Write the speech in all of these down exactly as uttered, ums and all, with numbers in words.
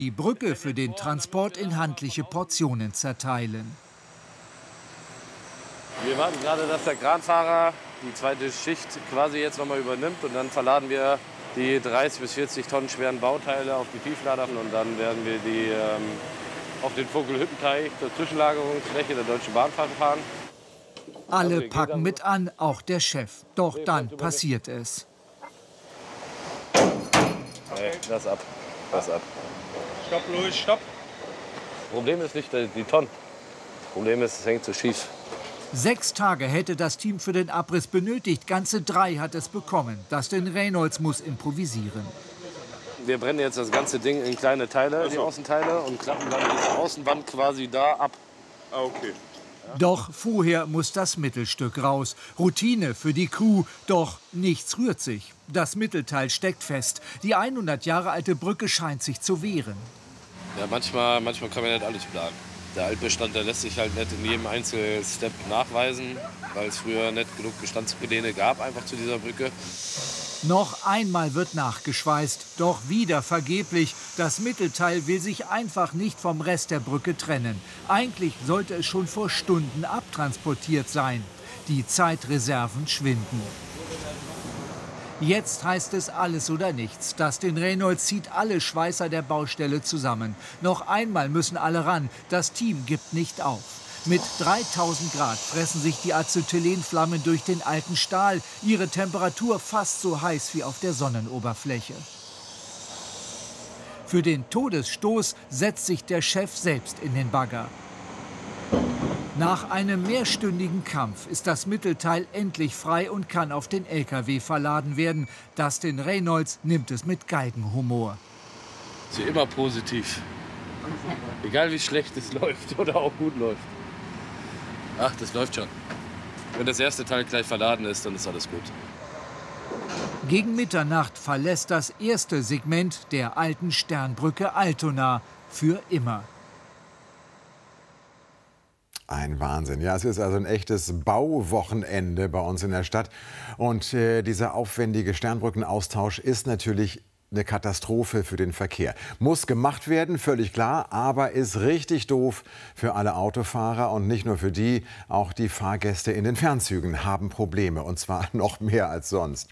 Die Brücke für den Transport in handliche Portionen zerteilen. Wir warten gerade, dass der Kranfahrer die zweite Schicht quasi jetzt noch mal übernimmt. Und dann verladen wir die dreißig bis vierzig Tonnen schweren Bauteile auf die Tieflader. Und dann werden wir die ähm, auf den Vogelhüttenteich zur Zwischenlagerungsfläche der Deutschen Bahn fahren. Alle packen mit an, auch der Chef. Doch dann passiert es. Nee, lass ab. Lass ab. Stopp, Louis, stopp. Problem ist nicht die Tonnen. Problem ist, es hängt zu schief. Sechs Tage hätte das Team für den Abriss benötigt. Ganze drei hat es bekommen. Dustin Reynolds muss improvisieren. Wir brennen jetzt das ganze Ding in kleine Teile, die Außenteile, und klappen dann die Außenwand quasi da ab. Ah, okay. Doch vorher muss das Mittelstück raus. Routine für die Crew, doch nichts rührt sich. Das Mittelteil steckt fest. Die hundert Jahre alte Brücke scheint sich zu wehren. Ja, manchmal, manchmal kann man nicht alles planen. Der Altbestand, der lässt sich halt nicht in jedem einzelnen Step nachweisen, weil es früher nicht genug Bestandspläne gab einfach zu dieser Brücke. Noch einmal wird nachgeschweißt, doch wieder vergeblich. Das Mittelteil will sich einfach nicht vom Rest der Brücke trennen. Eigentlich sollte es schon vor Stunden abtransportiert sein. Die Zeitreserven schwinden. Jetzt heißt es alles oder nichts. Dustin Reynolds zieht alle Schweißer der Baustelle zusammen. Noch einmal müssen alle ran. Das Team gibt nicht auf. Mit dreitausend Grad fressen sich die Acetylenflammen durch den alten Stahl. Ihre Temperatur fast so heiß wie auf der Sonnenoberfläche. Für den Todesstoß setzt sich der Chef selbst in den Bagger. Nach einem mehrstündigen Kampf ist das Mittelteil endlich frei und kann auf den L K W verladen werden. Dustin Reynolds nimmt es mit Galgenhumor. Sie immer positiv. Egal wie schlecht es läuft oder auch gut läuft. Ach, das läuft schon. Wenn das erste Teil gleich verladen ist, dann ist alles gut. Gegen Mitternacht verlässt das erste Segment der alten Sternbrücke Altona für immer. Ein Wahnsinn. Ja, es ist also ein echtes Bauwochenende bei uns in der Stadt. Und äh, dieser aufwendige Sternbrückenaustausch ist natürlich eine Katastrophe für den Verkehr. Muss gemacht werden, völlig klar, aber ist richtig doof für alle Autofahrer und nicht nur für die. Auch die Fahrgäste in den Fernzügen haben Probleme, und zwar noch mehr als sonst.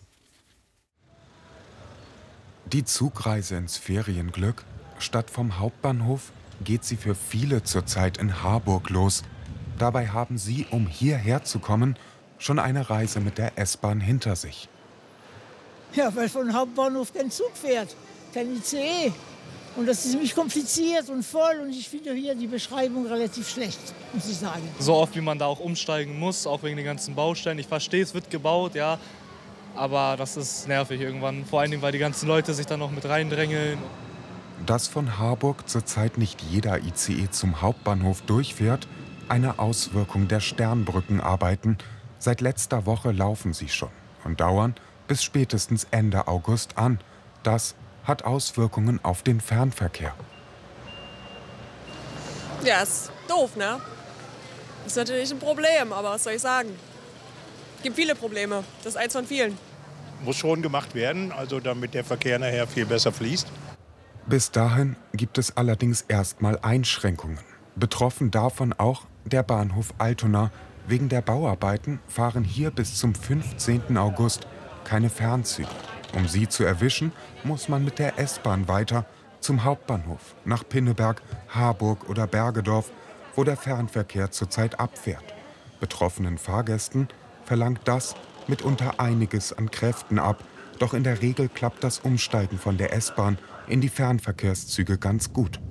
Die Zugreise ins Ferienglück. Statt vom Hauptbahnhof geht sie für viele zurzeit in Harburg los. Dabei haben sie, um hierher zu kommen, schon eine Reise mit der S-Bahn hinter sich. Ja, weil von Hauptbahnhof kein Zug fährt, kein I C E. Und das ist ziemlich kompliziert und voll. Und ich finde hier die Beschreibung relativ schlecht, muss ich sagen. So oft, wie man da auch umsteigen muss, auch wegen den ganzen Baustellen. Ich verstehe, es wird gebaut, ja. Aber das ist nervig irgendwann. Vor allen Dingen, weil die ganzen Leute sich da noch mit reindrängeln. Dass von Harburg zurzeit nicht jeder I C E zum Hauptbahnhof durchfährt, eine Auswirkung der Sternbrückenarbeiten. Seit letzter Woche laufen sie schon und dauern bis spätestens Ende August an. Das hat Auswirkungen auf den Fernverkehr. Ja, ist doof, ne? Ist natürlich ein Problem, aber was soll ich sagen? Es gibt viele Probleme. Das ist eins von vielen. Muss schon gemacht werden, also damit der Verkehr nachher viel besser fließt. Bis dahin gibt es allerdings erstmal Einschränkungen. Betroffen davon auch der Bahnhof Altona. Wegen der Bauarbeiten fahren hier bis zum fünfzehnten August keine Fernzüge. Um sie zu erwischen, muss man mit der S-Bahn weiter zum Hauptbahnhof, nach Pinneberg, Harburg oder Bergedorf, wo der Fernverkehr zurzeit abfährt. Betroffenen Fahrgästen verlangt das mitunter einiges an Kräften ab. Doch in der Regel klappt das Umsteigen von der S-Bahn in die Fernverkehrszüge ganz gut.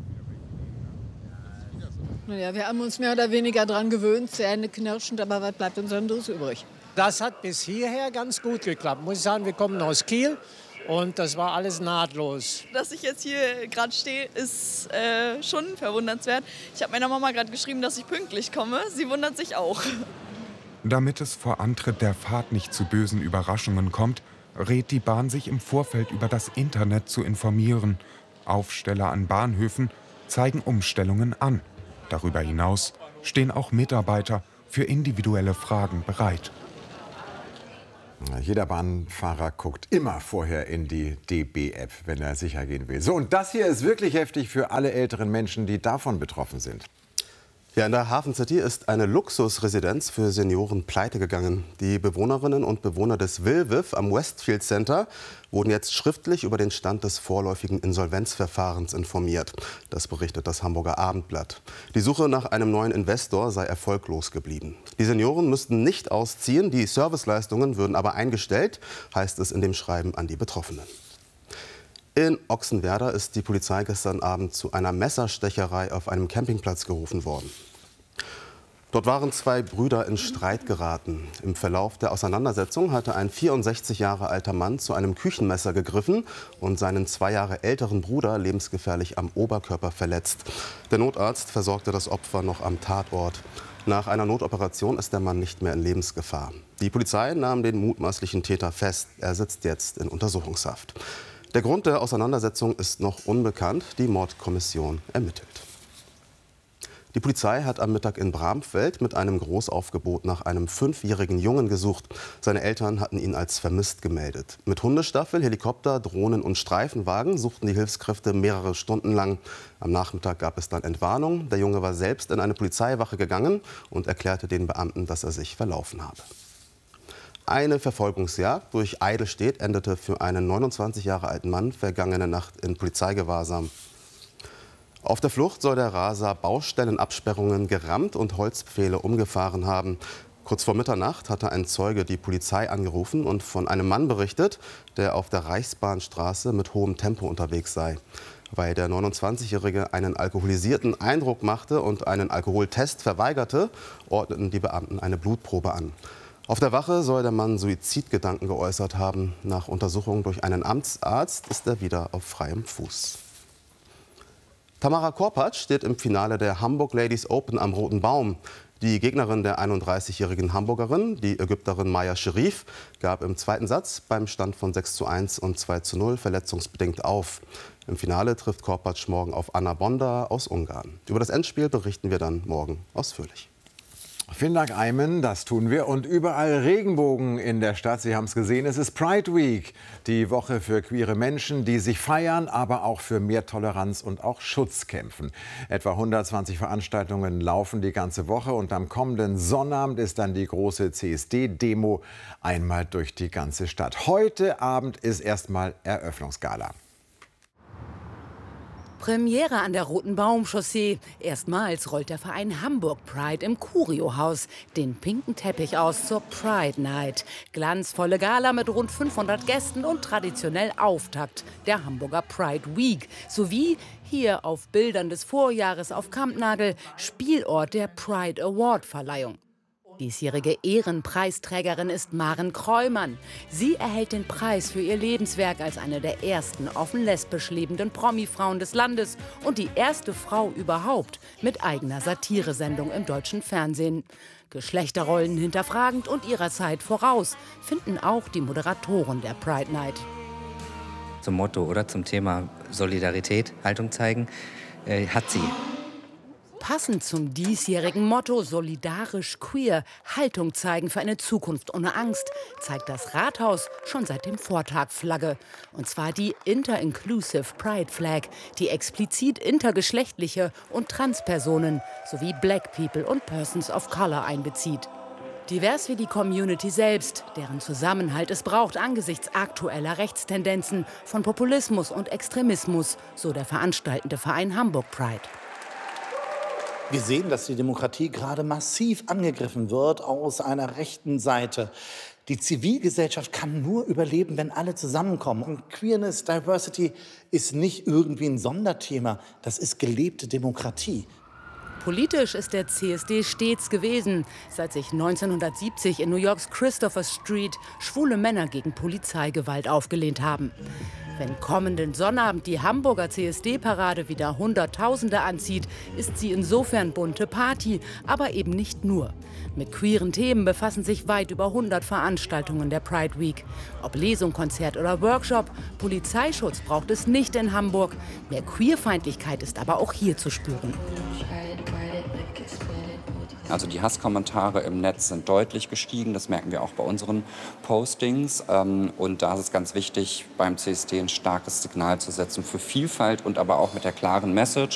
Naja, wir haben uns mehr oder weniger daran gewöhnt, zähneknirschend, aber was bleibt uns anderes übrig? Das hat bis hierher ganz gut geklappt. Muss ich sagen, wir kommen aus Kiel und das war alles nahtlos. Dass ich jetzt hier gerade stehe, ist äh, schon verwundernswert. Ich habe meiner Mama gerade geschrieben, dass ich pünktlich komme. Sie wundert sich auch. Damit es vor Antritt der Fahrt nicht zu bösen Überraschungen kommt, rät die Bahn sich im Vorfeld über das Internet zu informieren. Aufsteller an Bahnhöfen zeigen Umstellungen an. Darüber hinaus stehen auch Mitarbeiter für individuelle Fragen bereit. Jeder Bahnfahrer guckt immer vorher in die D B-App, wenn er sicher gehen will. So, und das hier ist wirklich heftig für alle älteren Menschen, die davon betroffen sind. Ja, in der Hafen City ist eine Luxusresidenz für Senioren pleite gegangen. Die Bewohnerinnen und Bewohner des Wilwiv am Westfield Center wurden jetzt schriftlich über den Stand des vorläufigen Insolvenzverfahrens informiert. Das berichtet das Hamburger Abendblatt. Die Suche nach einem neuen Investor sei erfolglos geblieben. Die Senioren müssten nicht ausziehen, die Serviceleistungen würden aber eingestellt, heißt es in dem Schreiben an die Betroffenen. In Ochsenwerder ist die Polizei gestern Abend zu einer Messerstecherei auf einem Campingplatz gerufen worden. Dort waren zwei Brüder in Streit geraten. Im Verlauf der Auseinandersetzung hatte ein vierundsechzig Jahre alter Mann zu einem Küchenmesser gegriffen und seinen zwei Jahre älteren Bruder lebensgefährlich am Oberkörper verletzt. Der Notarzt versorgte das Opfer noch am Tatort. Nach einer Notoperation ist der Mann nicht mehr in Lebensgefahr. Die Polizei nahm den mutmaßlichen Täter fest. Er sitzt jetzt in Untersuchungshaft. Der Grund der Auseinandersetzung ist noch unbekannt. Die Mordkommission ermittelt. Die Polizei hat am Mittag in Bramfeld mit einem Großaufgebot nach einem fünfjährigen Jungen gesucht. Seine Eltern hatten ihn als vermisst gemeldet. Mit Hundestaffel, Helikopter, Drohnen und Streifenwagen suchten die Hilfskräfte mehrere Stunden lang. Am Nachmittag gab es dann Entwarnung. Der Junge war selbst in eine Polizeiwache gegangen und erklärte den Beamten, dass er sich verlaufen habe. Eine Verfolgungsjagd durch Eidelstedt endete für einen neunundzwanzig Jahre alten Mann vergangene Nacht in Polizeigewahrsam. Auf der Flucht soll der Raser Baustellenabsperrungen gerammt und Holzpfähle umgefahren haben. Kurz vor Mitternacht hatte ein Zeuge die Polizei angerufen und von einem Mann berichtet, der auf der Reichsbahnstraße mit hohem Tempo unterwegs sei. Weil der neunundzwanzigjährige einen alkoholisierten Eindruck machte und einen Alkoholtest verweigerte, ordneten die Beamten eine Blutprobe an. Auf der Wache soll der Mann Suizidgedanken geäußert haben. Nach Untersuchung durch einen Amtsarzt ist er wieder auf freiem Fuß. Tamara Korpatsch steht im Finale der Hamburg Ladies Open am Roten Baum. Die Gegnerin der einunddreißigjährigen Hamburgerin, die Ägypterin Maya Sherif, gab im zweiten Satz beim Stand von sechs zu eins und zwei zu null verletzungsbedingt auf. Im Finale trifft Korpatsch morgen auf Anna Bonda aus Ungarn. Über das Endspiel berichten wir dann morgen ausführlich. Vielen Dank, Ayman. Das tun wir. Und überall Regenbogen in der Stadt. Sie haben es gesehen, es ist Pride Week. Die Woche für queere Menschen, die sich feiern, aber auch für mehr Toleranz und auch Schutz kämpfen. Etwa hundertzwanzig Veranstaltungen laufen die ganze Woche. Und am kommenden Sonnabend ist dann die große C S D-Demo einmal durch die ganze Stadt. Heute Abend ist erstmal Eröffnungsgala. Premiere an der Roten Baum-Chaussee. Erstmals rollt der Verein Hamburg Pride im Curio-Haus den pinken Teppich aus zur Pride Night. Glanzvolle Gala mit rund fünfhundert Gästen und traditionell Auftakt der Hamburger Pride Week. Sowie hier auf Bildern des Vorjahres auf Kampnagel Spielort der Pride Award-Verleihung. Diesjährige Ehrenpreisträgerin ist Maren Kreumann. Sie erhält den Preis für ihr Lebenswerk als eine der ersten offen lesbisch lebenden Promi-Frauen des Landes und die erste Frau überhaupt mit eigener Satiresendung im deutschen Fernsehen. Geschlechterrollen hinterfragend und ihrer Zeit voraus, finden auch die Moderatoren der Pride Night. Zum Motto oder zum Thema Solidarität, Haltung zeigen, äh, hat sie. Passend zum diesjährigen Motto solidarisch queer, Haltung zeigen für eine Zukunft ohne Angst, zeigt das Rathaus schon seit dem Vortag Flagge. Und zwar die Inter-Inclusive Pride Flag, die explizit intergeschlechtliche und Transpersonen sowie Black People und Persons of Color einbezieht. Divers wie die Community selbst, deren Zusammenhalt es braucht angesichts aktueller Rechtstendenzen von Populismus und Extremismus, so der veranstaltende Verein Hamburg Pride. Wir sehen, dass die Demokratie gerade massiv angegriffen wird aus einer rechten Seite. Die Zivilgesellschaft kann nur überleben, wenn alle zusammenkommen. Und Queerness, Diversity ist nicht irgendwie ein Sonderthema, das ist gelebte Demokratie. Politisch ist der C S D stets gewesen, seit sich neunzehnhundertsiebzig in New Yorks Christopher Street schwule Männer gegen Polizeigewalt aufgelehnt haben. Wenn kommenden Sonnabend die Hamburger C S D-Parade wieder Hunderttausende anzieht, ist sie insofern bunte Party, aber eben nicht nur. Mit queeren Themen befassen sich weit über hundert Veranstaltungen der Pride Week. Ob Lesung, Konzert oder Workshop, Polizeischutz braucht es nicht in Hamburg. Mehr Queerfeindlichkeit ist aber auch hier zu spüren. Also die Hasskommentare im Netz sind deutlich gestiegen, das merken wir auch bei unseren Postings. Und da ist es ganz wichtig, beim C S D ein starkes Signal zu setzen für Vielfalt und aber auch mit der klaren Message,